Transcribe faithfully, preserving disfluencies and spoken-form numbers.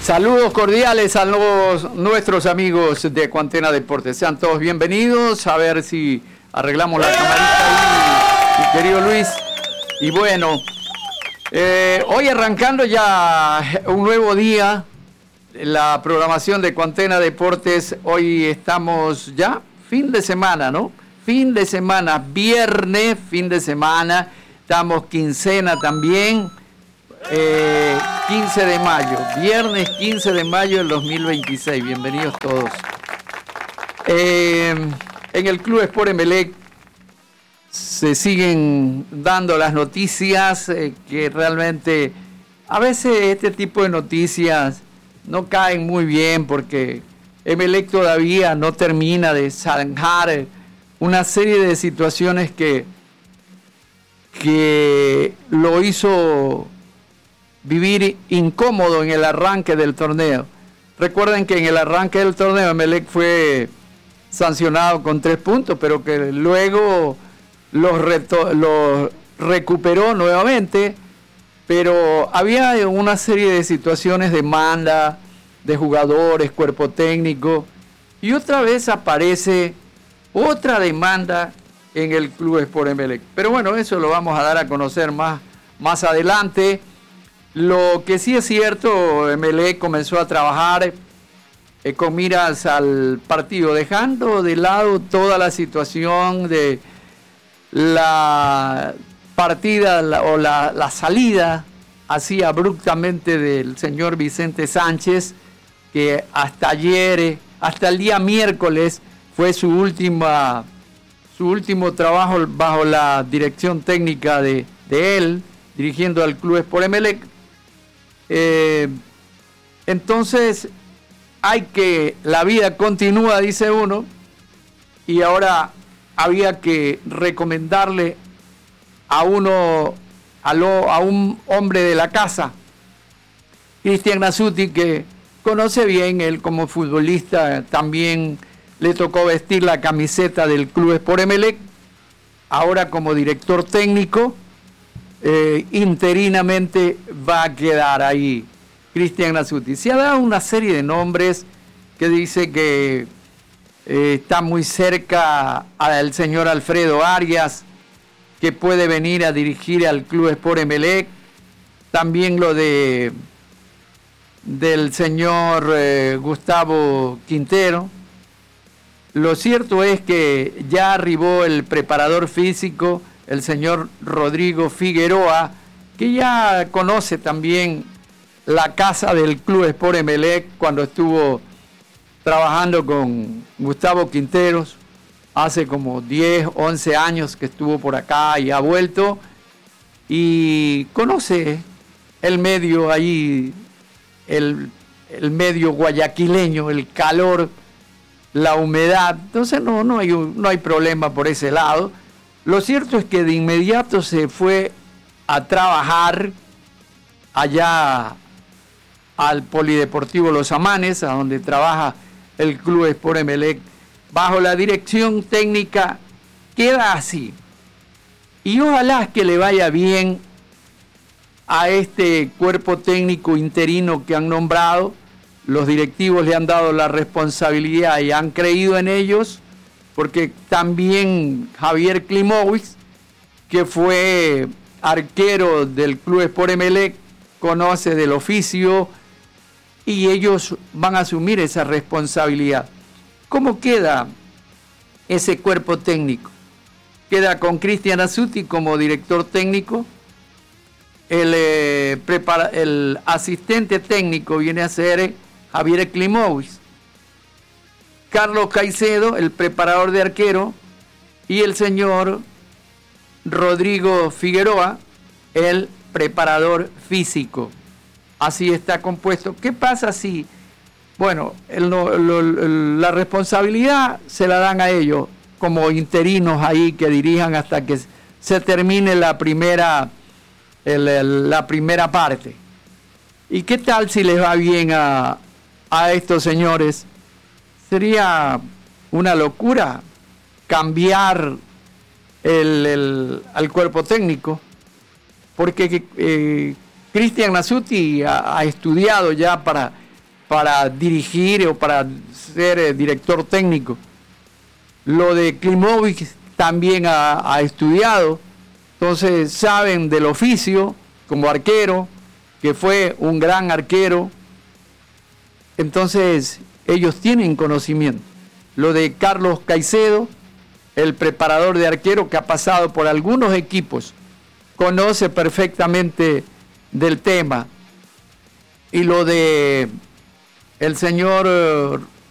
Saludos cordiales a los, nuestros amigos de Cuantena Deportes. Sean todos bienvenidos. A ver si arreglamos la camarita ahí, mi querido Luis. Y bueno, eh, hoy arrancando ya un nuevo día, la programación de Cuantena Deportes. Hoy estamos ya fin de semana, ¿no? Fin de semana, viernes, fin de semana. Estamos quincena también. Eh, quince de mayo, viernes quince de mayo del dos mil veintiséis. Bienvenidos todos. Eh, en el Club Sport Emelec se siguen dando las noticias eh, que realmente a veces este tipo de noticias no caen muy bien porque Emelec todavía no termina de zanjar una serie de situaciones que, que lo hizo vivir incómodo en el arranque del torneo. Recuerden que en el arranque del torneo Emelec fue sancionado con tres puntos, pero que luego los, reto- los recuperó nuevamente, pero había una serie de situaciones, demanda de jugadores, cuerpo técnico, y otra vez aparece otra demanda en el Club Sport Emelec. Pero bueno, eso lo vamos a dar a conocer más, más adelante. Lo que sí es cierto, Emelec comenzó a trabajar eh, con miras al partido, dejando de lado toda la situación de la partida la, o la, la salida así abruptamente del señor Vicente Sánchez, que hasta ayer, hasta el día miércoles, fue su última, su último trabajo bajo la dirección técnica de, de él, dirigiendo al Club Sport Emelec. Eh, entonces hay que, la vida continúa, dice uno, y ahora había que recomendarle a uno, a, lo, a un hombre de la casa, Cristian Nasuti, que conoce bien, él como futbolista también le tocó vestir la camiseta del Club Sport Emelec, ahora como director técnico. Eh, interinamente va a quedar ahí Cristian Nasuti. Se ha dado una serie de nombres que dice que eh, está muy cerca al señor Alfredo Arias, que puede venir a dirigir al Club Sport Emelec. También lo de del señor eh, Gustavo Quintero. Lo cierto es que ya arribó el preparador físico, el señor Rodrigo Figueroa, que ya conoce también la casa del Club Sport Emelec cuando estuvo trabajando con Gustavo Quinteros, hace como diez, once años que estuvo por acá y ha vuelto, y conoce el medio ahí, el, el medio guayaquileño, el calor, la humedad. Entonces no, no hay, no hay problema por ese lado. Lo cierto es que de inmediato se fue a trabajar allá al Polideportivo Los Amanes, a donde trabaja el Club Sport Emelec, bajo la dirección técnica. Queda así. Y ojalá que le vaya bien a este cuerpo técnico interino que han nombrado. Los directivos le han dado la responsabilidad y han creído en ellos, porque también Javier Klimowicz, que fue arquero del Club Sport Emelec, conoce del oficio y ellos van a asumir esa responsabilidad. ¿Cómo queda ese cuerpo técnico? Queda con Cristian Nasuti como director técnico. El, eh, prepara, el asistente técnico viene a ser Javier Klimowicz. Carlos Caicedo, el preparador de arquero, y el señor Rodrigo Figueroa, el preparador físico. Así está compuesto. ¿Qué pasa si, bueno, el, lo, el, la responsabilidad se la dan a ellos como interinos ahí que dirijan hasta que se termine la primera, el, el, la primera parte? ¿Y qué tal si les va bien a, a estos señores? Sería una locura cambiar el, el, al cuerpo técnico, porque eh, Cristian Nasuti ha, ha estudiado ya para para dirigir o para ser eh, director técnico. Lo de Klimovic también ha, ha estudiado, entonces saben del oficio como arquero, que fue un gran arquero, entonces ellos tienen conocimiento. Lo de Carlos Caicedo, el preparador de arquero que ha pasado por algunos equipos, conoce perfectamente del tema. Y lo de el señor